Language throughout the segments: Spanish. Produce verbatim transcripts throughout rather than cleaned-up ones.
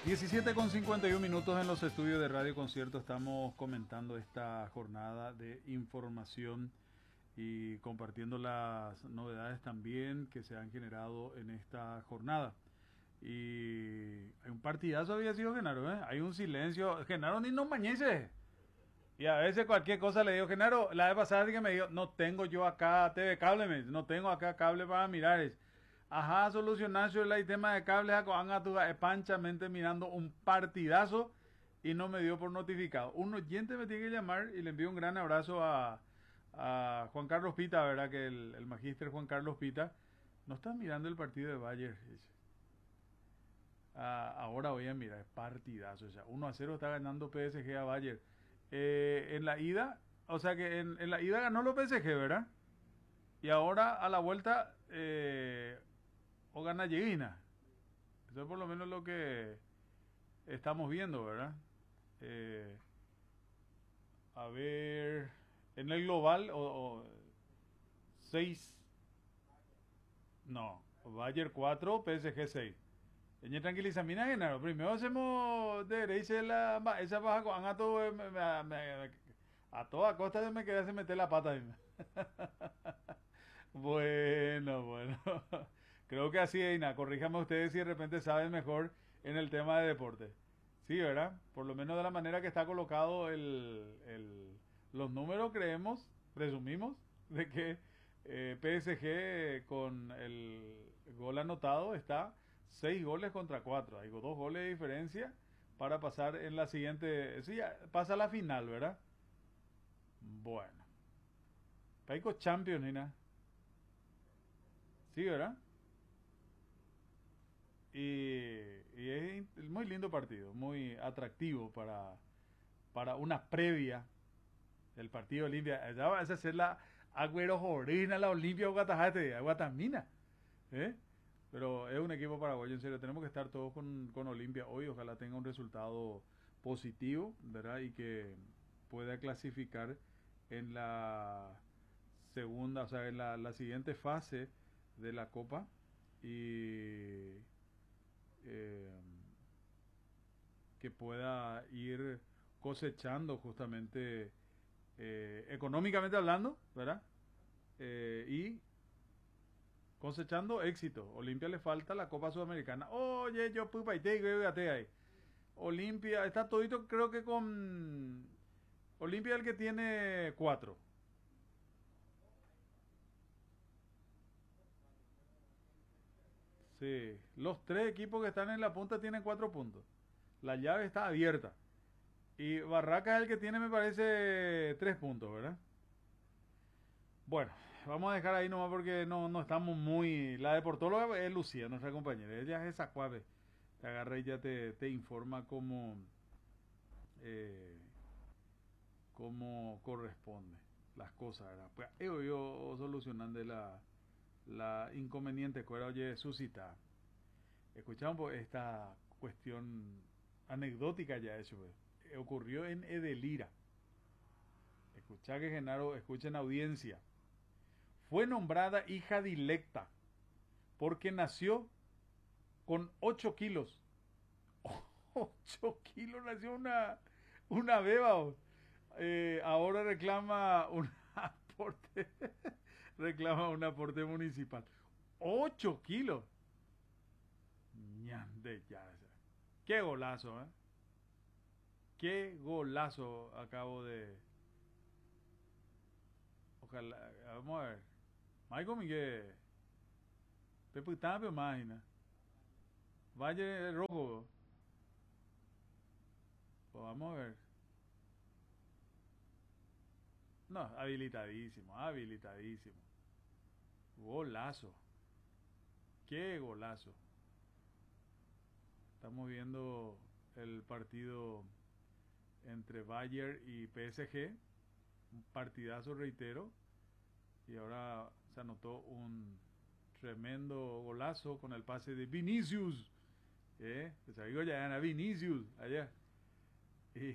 diecisiete con cincuenta y uno minutos en los estudios de Radio Concierto. Estamos comentando esta jornada de información y compartiendo las novedades también que se han generado en esta jornada. Y hay un partidazo había sido Genaro, ¿eh? Hay un silencio. Genaro ni nos mañece. Y a veces cualquier cosa le digo, Genaro, la vez pasada que me dijo, no tengo yo acá T V cable, me dice, no tengo acá cable para mirar. Es, ajá, solucionar el tema de cables a panchamente mirando un partidazo y no me dio por notificado. Un oyente me tiene que llamar y le envío un gran abrazo a, a Juan Carlos Pita, ¿verdad? Que el, el magíster Juan Carlos Pita no está mirando el partido de Bayern. Ah, ahora voy a mirar, partidazo. O sea, uno a cero está ganando P S G a Bayern. Eh, en la ida, o sea que en, en la ida ganó los P S G, ¿verdad? Y ahora a la vuelta eh, o gana Lleguina. Eso es por lo menos lo que estamos viendo, ¿verdad? Eh, a ver, en el global, o seis, no, Bayern cuatro, P S G seis. Ella tranquiliza, mira, Genaro, primero hacemos de derecha la, esa baja con a todo, me, me, me, a toda costa me queda se meter la pata. Bueno, bueno. Creo que así, Eina, corríjame ustedes si de repente saben mejor en el tema de deporte. Sí, ¿verdad? Por lo menos de la manera que está colocado el, el, los números, creemos, presumimos, de que eh, P S G con el gol anotado está seis goles contra cuatro. Hay dos goles de diferencia para pasar en la siguiente. Sí, pasa a la final, ¿verdad? Bueno. Paico Champions, Nina. Sí, ¿verdad? Y, y es muy lindo partido, muy atractivo para, para una previa del partido de Olimpia. Allá va a ser la Agüero Jorina, la Olimpia Guatajate, Guatamina. ¿Eh? Pero es un equipo paraguayo, en serio. Tenemos que estar todos con, con Olimpia hoy. Ojalá tenga un resultado positivo, ¿verdad? Y que pueda clasificar en la segunda, o sea, en la, la siguiente fase de la Copa. Y eh, que pueda ir cosechando justamente eh, económicamente hablando, ¿verdad? Eh, y cosechando éxito. Olimpia le falta la Copa Sudamericana. Oye, yo pupa y te ahí. Olimpia está todito, creo que con Olimpia el que tiene cuatro. Sí, los tres equipos que están en la punta tienen cuatro puntos. La llave está abierta. Y Barracas es el que tiene, me parece, tres puntos, ¿verdad? Bueno, vamos a dejar ahí nomás porque no, no estamos muy... La deportóloga es Lucía, nuestra compañera. Ella es esa cuave. Te agarra y ya te, te informa cómo, eh, cómo corresponde las cosas, ¿verdad? Pues yo, yo solucionando la, la inconveniente que era, oye, suscita. Escuchamos esta cuestión anecdótica ya hecho, pues. Ocurrió en Edelira. Escucha que Genaro, escuchen audiencia. Fue nombrada hija dilecta porque nació con ocho kilos. ocho kilos nació una, una beba. Eh, ahora reclama un aporte, reclama un aporte municipal. ocho kilos. Ñande ya. Qué golazo, ¿eh? Qué golazo acabo de... Ojalá, vamos a ver. Michael Miguel. Pepe Tapio, imagina. Valle Rojo. Pues vamos a ver. No, habilitadísimo, habilitadísimo. Golazo. Qué golazo. Estamos viendo el partido entre Bayern y P S G. Un partidazo, reitero. Y ahora se anotó un tremendo golazo con el pase de Vinicius. ¿Eh? Pues amigo ya gana Vinicius allá. Y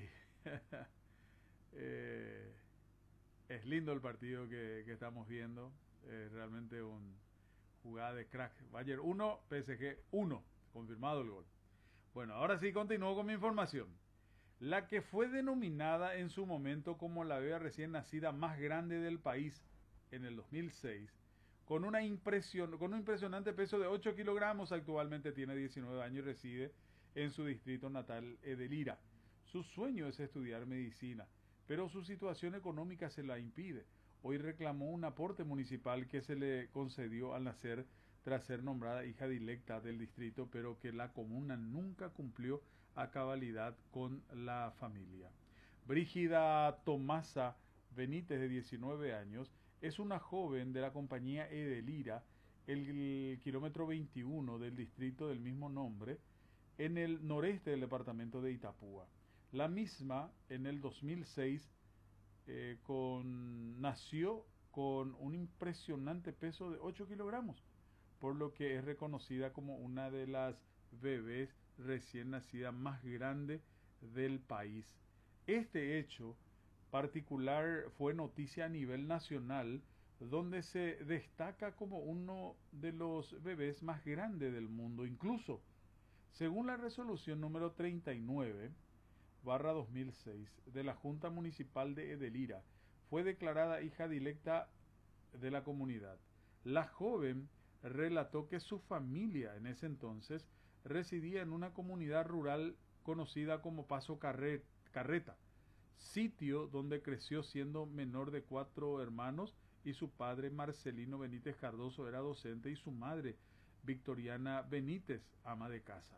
eh, es lindo el partido que, que estamos viendo. Es realmente un jugada de crack. Bayern uno, P S G uno. Confirmado el gol. Bueno, ahora sí continúo con mi información. La que fue denominada en su momento como la bebé recién nacida más grande del país en el dos mil seis, con, una impresión, con un impresionante peso de ocho kilogramos, actualmente tiene diecinueve años y reside en su distrito natal Edelira. Su sueño es estudiar medicina, pero su situación económica se la impide. Hoy reclamó un aporte municipal que se le concedió al nacer tras ser nombrada hija directa del distrito, pero que la comuna nunca cumplió a cabalidad con la familia. Brígida Tomasa Benítez, de diecinueve años, es una joven de la compañía Edelira, el, el kilómetro veintiuno del distrito del mismo nombre, en el noreste del departamento de Itapúa. La misma, en el dos mil seis, eh, con, nació con un impresionante peso de ocho kilogramos, por lo que es reconocida como una de las bebés recién nacidas más grande del país. Este hecho particular fue noticia a nivel nacional, donde se destaca como uno de los bebés más grandes del mundo. Incluso, según la resolución número treinta y nueve barra dos mil seis de la Junta Municipal de Edelira, fue declarada hija directa de la comunidad. La joven relató que su familia en ese entonces residía en una comunidad rural conocida como Paso Carreta, sitio donde creció siendo menor de cuatro hermanos, y su padre Marcelino Benítez Cardoso era docente y su madre Victoriana Benítez ama de casa.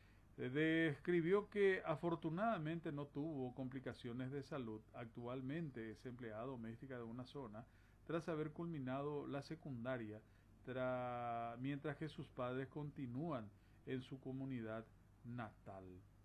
Describió que afortunadamente no tuvo complicaciones de salud. Actualmente es empleada doméstica de una zona tras haber culminado la secundaria, tra... mientras que sus padres continúan en su comunidad natal.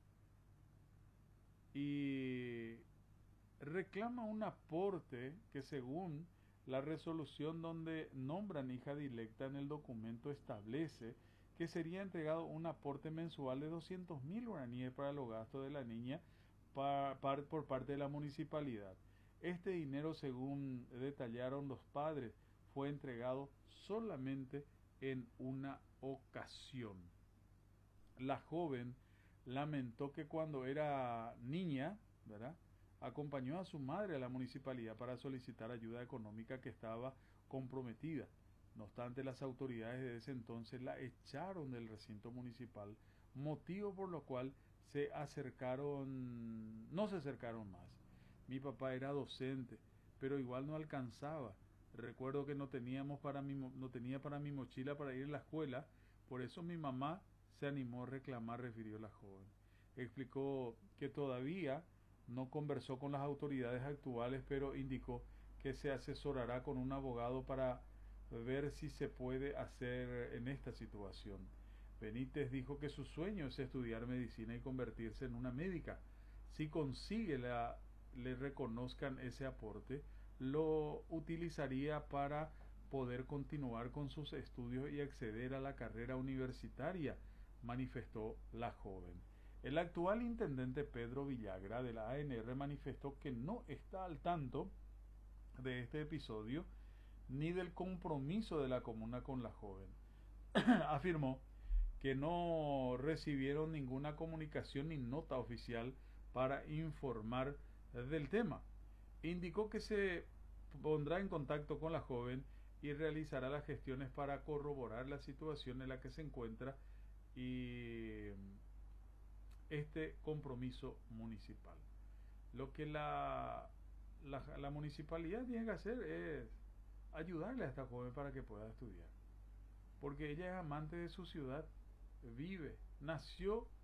Y reclama un aporte que, según la resolución donde nombran hija directa en el documento, establece que sería entregado un aporte mensual de doscientos mil guaraníes para los gastos de la niña pa, pa, por parte de la municipalidad. Este dinero, según detallaron los padres, fue entregado solamente en una ocasión. La joven lamentó que cuando era niña, ¿verdad?, acompañó a su madre a la municipalidad para solicitar ayuda económica, que estaba comprometida. No obstante, las autoridades de ese entonces la echaron del recinto municipal, motivo por lo cual se acercaron, no se acercaron más. Mi papá era docente, pero igual no alcanzaba. Recuerdo que no teníamos para mi, no tenía para mi mochila para ir a la escuela, por eso mi mamá se animó a reclamar, refirió la joven. Explicó que todavía no conversó con las autoridades actuales, pero indicó que se asesorará con un abogado para ver si se puede hacer en esta situación. Benítez dijo que su sueño es estudiar medicina y convertirse en una médica. Si consigue la, le reconozcan ese aporte, lo utilizaría para poder continuar con sus estudios y acceder a la carrera universitaria, manifestó la joven. El actual intendente Pedro Villagra de la A N R manifestó que no está al tanto de este episodio ni del compromiso de la comuna con la joven. Afirmó que no recibieron ninguna comunicación ni nota oficial para informar del tema. Indicó que se pondrá en contacto con la joven y realizará las gestiones para corroborar la situación en la que se encuentra y este compromiso municipal. Lo que la, la, la municipalidad tiene que hacer es ayudarle a esta joven para que pueda estudiar, porque ella es amante de su ciudad, vive, nació